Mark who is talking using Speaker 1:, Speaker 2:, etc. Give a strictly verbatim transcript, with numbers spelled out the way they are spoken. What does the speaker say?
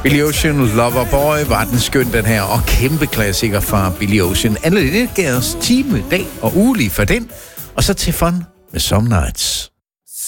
Speaker 1: Billy Ocean, Loverboy, var den skøn, den her, og kæmpe klassiker fra Billy Ocean. Anne Linnet gav os time, dag og uge lige for den, og så til fun med Some Nights.